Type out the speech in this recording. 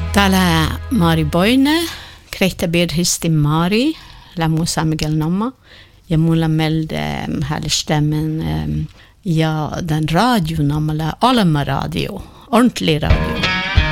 Täällä Mari Boine, Kreittabirhisti Mari, la Musa Miguel Namma, ja mulla melde härstämmen ja den radio namala Alma radio, ordentlig radio.